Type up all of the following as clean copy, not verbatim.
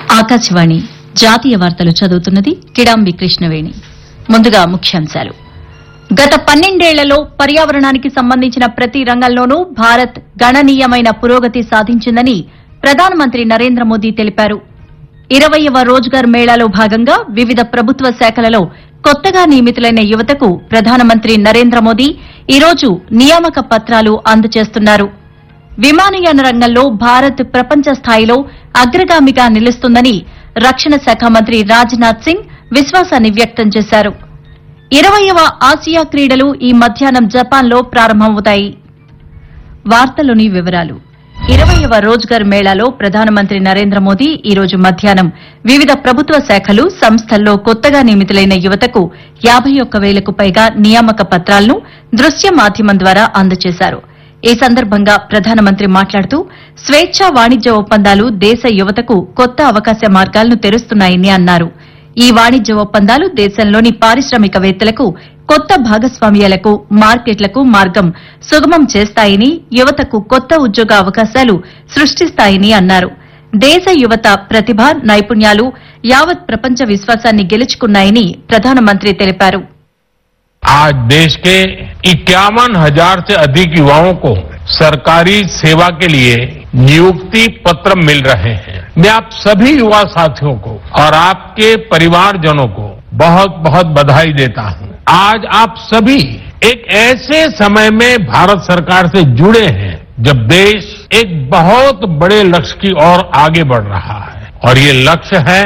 ఆకాశవాణి జాతీయ వార్తలు చదువుతున్నది కిడాంబి కృష్ణవేణి. ముందుగా ముఖ్యాంశాలు. గత 12 ఏళ్లలో పర్యావరణానికి సంబంధించిన ప్రతి రంగంలోనూ భారత్ గణనీయమైన పురోగతి సాధించిందని ప్రధానమంత్రి నరేంద్ర మోదీ తెలిపారు. 20వ రోజ్గార్ మేళాలో భాగంగా వివిధ ప్రభుత్వ శాఖలలో కొత్తగా నియమితులైన యువతకు ప్రధానమంత్రి నరేంద్ర మోదీ ఈరోజు నియామక పత్రాలు అందజేస్తున్నారు. విమానయాన రంగంలో భారత్ ప్రపంచ స్థాయిలో అగ్రగామిగా నిలుస్తుందని రక్షణ శాఖ మంత్రి రాజ్నాథ్ సింగ్ విశ్వాసాన్ని వ్యక్తం చేశారు. 20వ ఆసియా క్రీడలు ఈ మధ్యాహ్నం జపాన్లో ప్రారంభమవుతాయి. వార్తలోని వివరాలు. 20వ రోజ్గార్ మేళాలో ప్రధానమంత్రి నరేంద్ర మోదీ ఈరోజు మధ్యాహ్నం వివిధ ప్రభుత్వ శాఖలు, సంస్థల్లో కొత్తగా నియమితులైన యువతకు 51,000కు పైగా నియామక పత్రాలను దృశ్య మాధ్యమం ద్వారా అందజేశారు. ఈ సందర్భంగా ప్రధానమంత్రి మాట్లాడుతూ స్వేచ్ఛా వాణిజ్య ఒప్పందాలు దేశ యువతకు కొత్త అవకాశ మార్గాలను తెరుస్తున్నాయని అన్నారు. ఈ వాణిజ్య ఒప్పందాలు దేశంలోని పారిశ్రామికవేత్తలకు కొత్త భాగస్వామ్యాలకు, మార్కెట్లకు మార్గం సుగమం చేస్తాయని, యువతకు కొత్త ఉద్యోగ అవకాశాలు సృష్టిస్తాయని అన్నారు. దేశ యువత ప్రతిభ, నైపుణ్యాలు యావత్ ప్రపంచ విశ్వాసాన్ని గెలుచుకున్నాయని ప్రధానమంత్రి తెలిపారు. आज देश के 51,000 से अधिक युवाओं को सरकारी सेवा के लिए नियुक्ति पत्र मिल रहे हैं. मैं आप सभी युवा साथियों को और आपके परिवारजनों को बहुत बहुत बधाई देता हूं. आज आप सभी एक ऐसे समय में भारत सरकार से जुड़े हैं जब देश एक बहुत बड़े लक्ष्य की ओर आगे बढ़ रहा है और ये लक्ष्य है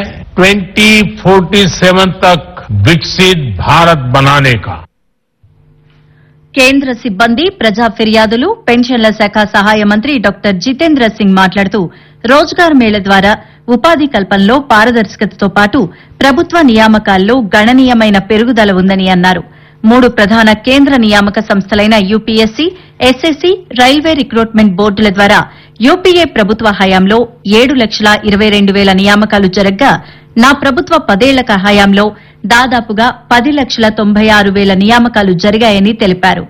2047 तक विकसित भारत बनाने का. కేంద్ర సిబ్బంది, ప్రజా ఫిర్యాదులు, పెన్షన్ల శాఖ సహాయ మంత్రి డాక్టర్ జితేంద్ర సింగ్ మాట్లాడుతూ రోజ్గార్ మేళ ద్వారా ఉపాధి కల్పనలో పారదర్శకతతో పాటు ప్రభుత్వ నియామకాల్లో గణనీయమైన పెరుగుదల ఉందని అన్నారు. 3 ప్రధాన కేంద్ర నియామక సంస్థలైన యూపీఎస్సీ, ఎస్ఎస్సీ, రైల్వే రిక్రూట్మెంట్ బోర్డుల ద్వారా యూపీఏ ప్రభుత్వ హయాంలో 7,22,000 నియామకాలు జరగ్గా నా ప్రభుత్వ 10 ఏళ్ల హయాంలో దాదాపుగా 10,96,000 నియామకాలు జరిగాయని తెలిపారు.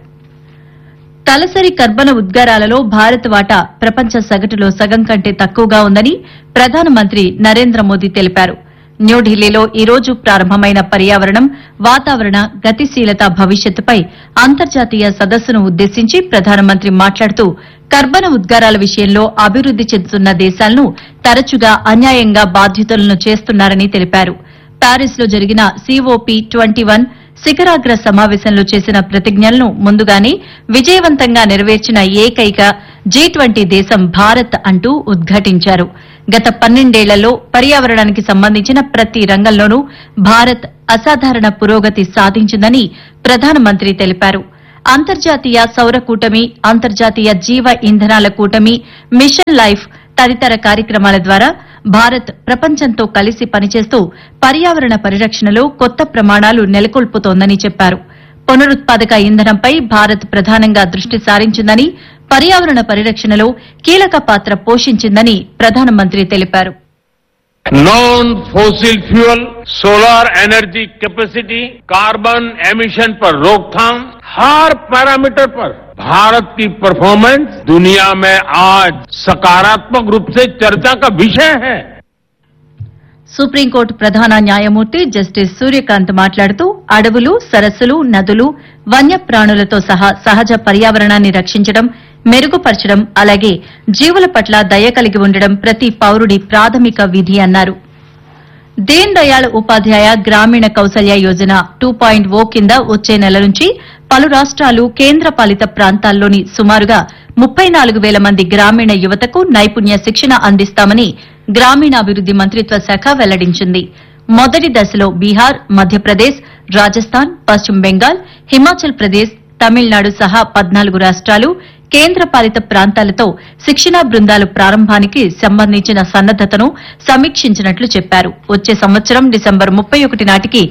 తలసరి కర్బన ఉద్గారాలలో భారత్ వాటా ప్రపంచ సగటులో సగం కంటే తక్కువగా ఉందని ప్రధానమంత్రి నరేంద్ర మోదీ తెలిపారు. న్యూఢిల్లీలో ఈ రోజు ప్రారంభమైన పర్యావరణం, వాతావరణ, గతిశీలత భవిష్యత్తుపై అంతర్జాతీయ సదస్సును ఉద్దేశించి ప్రధానమంత్రి మాట్లాడుతూ కర్బన ఉద్గారాల విషయంలో అభివృద్ది చెందుతున్న దేశాలను తరచుగా అన్యాయంగా బాధ్యతలను చేస్తున్నారని తెలిపారు. ప్యారిస్లో జరిగిన COP21 శిఖరాగ్ర సమావేశంలో చేసిన ప్రతిజ్ఞలను ముందుగానే విజయవంతంగా నెరవేర్చిన ఏకైక G20 దేశం భారత్ అంటూ ఉద్ఘాటించారు. గత 12 ఏళ్లలో పర్యావరణానికి సంబంధించిన ప్రతి రంగంలోనూ భారత్ అసాధారణ పురోగతి సాధించిందని ప్రధానమంత్రి తెలిపారు. అంతర్జాతీయ సౌర కూటమి, అంతర్జాతీయ జీవ ఇంధనాల కూటమి, మిషన్ లైఫ్ తదితర కార్యక్రమాల ద్వారా భారత్ ప్రపంచంతో కలిసి పనిచేస్తూ పర్యావరణ పరిరక్షణలో కొత్త ప్రమాణాలు నెలకొల్పుతోందని చెప్పారు. పునరుత్పాదక ఇంధనంపై భారత్ ప్రధానంగా దృష్టి సారించిందని, పర్యావరణ పరిరక్షణలో కీలక పాత్ర పోషించిందని ప్రధానమంత్రి తెలిపారు. Non fossil fuel, solar energy capacity, carbon emission पर रोकथाम, हर पैरामीटर पर भारत की परफॉर्मेंस दुनिया में आज सकारात्मक रूप से चर्चा का विषय है. సుప్రీంకోర్టు ప్రధాన న్యాయమూర్తి జస్టిస్ సూర్యకాంత్ మాట్లాడుతూ అడవులు, సరస్సులు, నదులు, వన్యప్రాణులతో సహా సహజ పర్యావరణాన్ని రక్షించడం, మెరుగుపరచడం, అలాగే జీవుల పట్ల దయ కలిగి ఉండడం ప్రతి పౌరుడి ప్రాథమిక విధి అన్నారు. దీన్ దయాళ్ ఉపాధ్యాయ గ్రామీణ కౌశల్య యోజన 2.0 కింద వచ్చే నెల నుంచి పలు రాష్ట్రాలు, కేంద్రపాలిత ప్రాంతాల్లోని సుమారుగా 34,000 మంది గ్రామీణ యువతకు నైపుణ్య శిక్షణ అందిస్తామని గ్రామీణాభివృద్ది మంత్రిత్వ శాఖ వెల్లడించింది. మొదటి దశలో బీహార్, మధ్యప్రదేశ్, రాజస్థాన్, పశ్చిమ బెంగాల్, హిమాచల్ ప్రదేశ్, తమిళనాడు సహా 14 రాష్ట్రాలు, కేంద్రపాలిత ప్రాంతాలతో శిక్షణా బృందాలు ప్రారంభానికి సంబంధించిన సన్నద్దతను సమీక్షించినట్లు చెప్పారు. వచ్చే సంవత్సరం డిసెంబర్ 31 నాటికి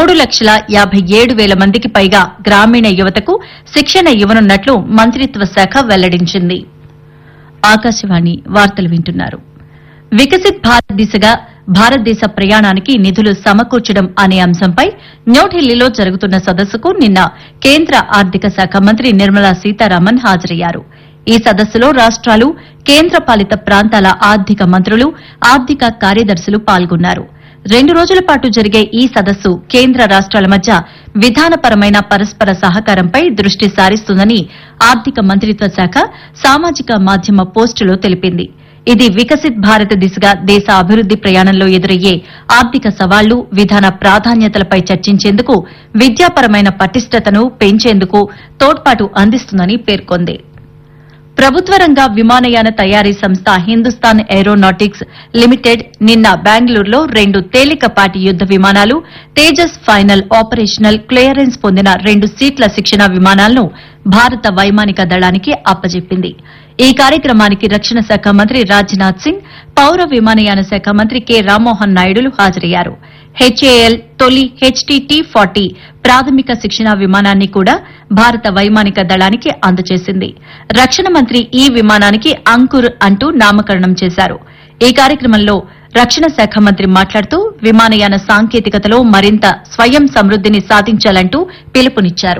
3,57,000 మందికి పైగా గ్రామీణ యువతకు శిక్షణ ఇవ్వనున్నట్లు మంత్రిత్వ శాఖ వెల్లడించింది. ఆకాశవాణి వార్తలు వింటున్నారు. వికసిత్ భారత్ దిశగా భారతదేశ ప్రయాణానికి నిధులు సమకూర్చడం అనే అంశంపై న్యూఢిల్లీలో జరుగుతున్న సదస్సుకు నిన్న కేంద్ర ఆర్థిక శాఖ మంత్రి నిర్మలా సీతారామన్ హాజరయ్యారు. ఈ సదస్సులో రాష్ట్రాలు, కేంద్రపాలిత ప్రాంతాల ఆర్థిక మంత్రులు, ఆర్థిక కార్యదర్శులు పాల్గొన్నారు. 2 రోజుల పాటు జరిగే ఈ సదస్సు కేంద్ర రాష్ట్రాల మధ్య విధానపరమైన పరస్పర సహకారంపై దృష్టి సారిస్తుందని ఆర్థిక మంత్రిత్వ శాఖ సామాజిక మాధ్యమ పోస్టులో తెలిపింది. ఇది వికసిత్ భారత్ దిశగా దేశ అభివృద్ది ప్రయాణంలో ఎదురయ్యే ఆర్థిక సవాళ్లు, విధాన ప్రాధాన్యతలపై చర్చించేందుకు, విద్యాపరమైన పటిష్టతను పెంచేందుకు తోడ్పాటు అందిస్తుందని పేర్కొంది. ప్రభుత్వ రంగ విమానయాన తయారీ సంస్థ హిందుస్థాన్ ఏరోనాటిక్స్ లిమిటెడ్ నిన్న బెంగళూరులో 2 తేలికపాటి యుద్ద విమానాలు, తేజస్ ఫైనల్ ఆపరేషనల్ క్లియరెన్స్ పొందిన 2 సీట్ల శిక్షణ విమానాలను భారత వైమానిక దళానికి అప్పజెప్పింది. ఈ కార్యక్రమానికి రక్షణ శాఖ మంత్రి రాజ్నాథ్ సింగ్, పౌర విమానయాన శాఖ మంత్రి కె రామ్మోహన్ నాయుడులు హాజరయ్యారు. హెచ్ఏఎల్ తొలి HTT-40 ప్రాథమిక శిక్షణ విమానాన్ని కూడా భారత వైమానిక దళానికి అందజేసింది. రక్షణ మంత్రి ఈ విమానానికి అంకుర్ అంటూ నామకరణం చేశారు. ఈ కార్యక్రమంలో రక్షణ శాఖ మంత్రి మాట్లాడుతూ విమానయాన సాంకేతికతలో మరింత స్వయం సమృద్దిని సాధించాలంటూ పిలుపునిచ్చారు.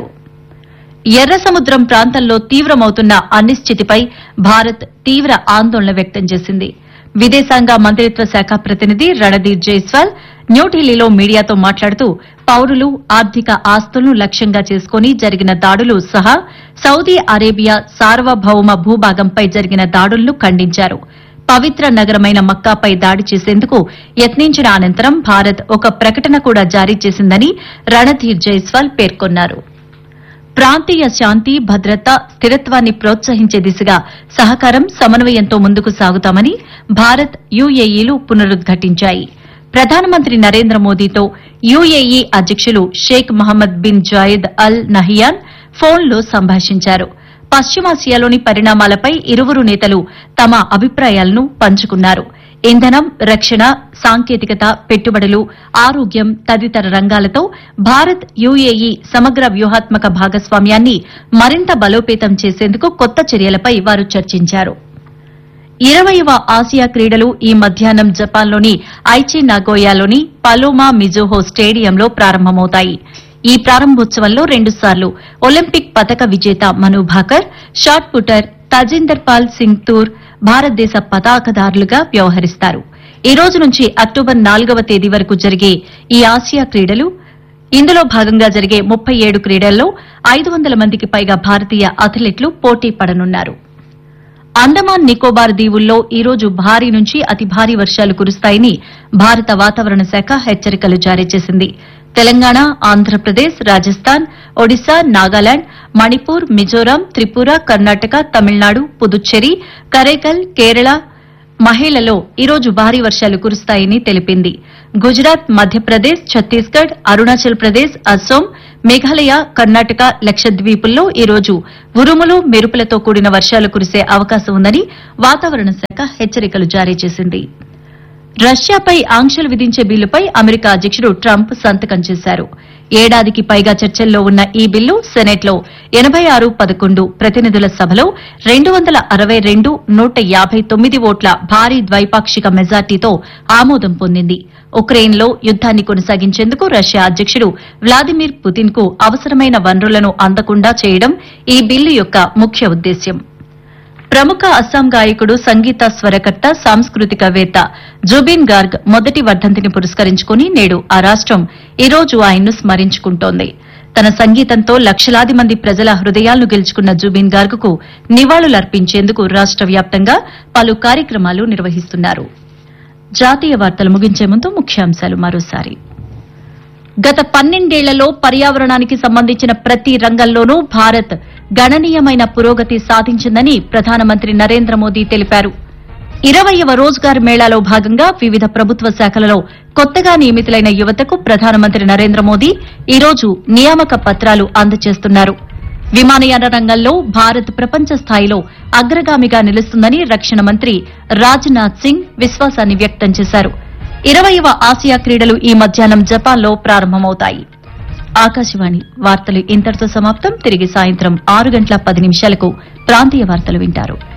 ఎర్ర సముద్రం ప్రాంతంలో తీవ్రమవుతున్న అనిశ్చితిపై భారత్ తీవ్ర ఆందోళన వ్యక్తం చేసింది. విదేశాంగ మంత్రిత్వ శాఖ ప్రతినిధి రణదీప్ జైస్వాల్ న్యూఢిల్లీలో మీడియాతో మాట్లాడుతూ పౌరులు, ఆర్థిక ఆస్తులను లక్ష్యంగా చేసుకుని జరిగిన దాడులు సహా సౌదీ అరేబియా సార్వభౌమ భూభాగంపై జరిగిన దాడులను ఖండించారు. పవిత్ర నగరమైన మక్కాపై దాడి చేసేందుకు యత్నించిన అనంతరం భారత్ ఒక ప్రకటన కూడా జారీ చేసిందని రణధీర్ జైస్వాల్ పేర్కొన్నారు. ప్రాంతీయ శాంతి, భద్రత, స్థిరత్వాన్ని ప్రోత్సహించే దిశగా సహకారం, సమన్వయంతో ముందుకు సాగుతామని భారత్, యుఏఈలు పునరుద్ఘాటించాయి. ప్రధానమంత్రి నరేంద్ర మోదీతో యుఏఈ అధ్యకులు షేక్ మహమ్మద్ బిన్ జాయెద్ అల్ నహియాన్ ఫోన్లో సంభాషించారు. పశ్చిమాసియాలోని పరిణామాలపై ఇరువురు నేతలు తమ అభిప్రాయాలను పంచుకున్నారు. ఇంధనం, రక్షణ, సాంకేతికత, పెట్టుబడులు, ఆరోగ్యం తదితర రంగాలతో భారత్, యుఏఈ సమగ్ర వ్యూహాత్మక భాగస్వామ్యాన్ని మరింత బలోపేతం చేసేందుకు కొత్త చర్యలపై వారు చర్చించారు. 20వ ఆసియా క్రీడలు ఈ మధ్యాహ్నం జపాన్లోని ఐచి నాగోయాలోని పలోమా మిజోహో స్టేడియంలో ప్రారంభమవుతాయి. ఈ ప్రారంభోత్సవంలో 2 సార్లు ఒలింపిక్ పతక విజేత మను భాకర్, షాట్ పుటర్ తజిందర్ పాల్ సింగ్ తూర్ భారతదేశ పతాకదారులుగా వ్యవహరిస్తారు. ఈ రోజు నుంచి అక్టోబర్ 4వ తేదీ వరకు జరిగే ఈ ఆసియా క్రీడలు, ఇందులో భాగంగా జరిగే 37 క్రీడల్లో 500 మందికి పైగా భారతీయ అథ్లెట్లు పోటీ పడనున్నారు. అండమాన్ నికోబార్ దీవుల్లో ఈ రోజు భారీ నుంచి అతి భారీ వర్షాలు కురుస్తాయని భారత వాతావరణ శాఖ హెచ్చరికలు జారీ చేసింది. తెలంగాణ, ఆంధ్రప్రదేశ్, రాజస్థాన్, ఒడిశా, నాగాలాండ్, మణిపూర్, మిజోరాం, త్రిపుర, కర్ణాటక, తమిళనాడు, పుదుచ్చేరి, కరైకల్, కేరళ, మహిళలో ఈరోజు భారీ వర్షాలు కురుస్తాయని తెలిపింది. గుజరాత్, మధ్యప్రదేశ్, ఛత్తీస్గఢ్, అరుణాచల్ ప్రదేశ్, అస్సోం, మేఘాలయ, కర్ణాటక, లక్షద్వీపుల్లో ఈరోజు ఉరుములు, మెరుపులతో కూడిన వర్షాలు కురిసే అవకాశం ఉందని వాతావరణ శాఖ హెచ్చరికలు జారీ చేసింది. రష్యాపై ఆంక్షలు విధించే బిల్లుపై అమెరికా అధ్యకుడు ట్రంప్ సంతకం చేశారు. ఏడాదికి పైగా చర్చల్లో ఉన్న ఈ బిల్లు సెనెట్లో 86-11 ప్రతినిధుల సభలో 262-159 ఓట్ల భారీ ద్వైపాక్షిక మెజార్టీతో ఆమోదం పొందింది. ఉక్రెయిన్లో యుద్దాన్ని కొనసాగించేందుకు రష్యా అధ్యకుడు వ్లాదిమిర్ పుతిన్ కు అవసరమైన వనరులను అందకుండా చేయడం ఈ బిల్లు యొక్క ముఖ్య ఉద్దేశ్యం. ప్రముఖ అస్సాం గాయకుడు, సంగీత స్వరకర్త, సాంస్కృతికవేత్త జుబిన్ గార్గ్ మొదటి వర్ధంతిని పురస్కరించుకుని నేడు ఆ రాష్టం ఈ రోజు ఆయన్ను స్మరించుకుంటోంది. తన సంగీతంతో లక్షలాది మంది ప్రజల హృదయాలను గెలుచుకున్న జుబిన్ గార్గ్ కు నివాళులర్పించేందుకు రాష్ట వ్యాప్తంగా పలు కార్యక్రమాలు నిర్వహిస్తున్నారు. జాతీయ వార్తలు ముగించే ముందు ముఖ్యాంశాలు మరోసారి. గత 12 ఏళ్లలో పర్యావరణానికి సంబంధించిన ప్రతి రంగంలోనూ భారత్ గణనీయమైన పురోగతి సాధించిందని ప్రధానమంత్రి నరేంద్ర మోదీ తెలిపారు. 20వ రోజ్గార్ మేళాలో భాగంగా వివిధ ప్రభుత్వ శాఖలలో కొత్తగా నియమితులైన యువతకు ప్రధానమంత్రి నరేంద్ర మోదీ ఈ రోజు నియామక పత్రాలు అందజేస్తున్నారు. విమానయాన రంగంలో భారత్ ప్రపంచ స్థాయిలో అగ్రగామిగా నిలుస్తుందని రక్షణ మంత్రి రాజ్నాథ్ సింగ్ విశ్వాసాన్ని వ్యక్తం చేశారు. 20వ ఆసియా క్రీడలు ఈ మధ్యాహ్నం జపాన్లో ప్రారంభమవుతాయి. ఆకాశవాణి వార్తలు ఇంతటితో సమాప్తం. తిరిగి సాయంత్రం 6 గంటల 10 నిమిషాలకు ప్రాంతీయ వార్తలు వింటారు.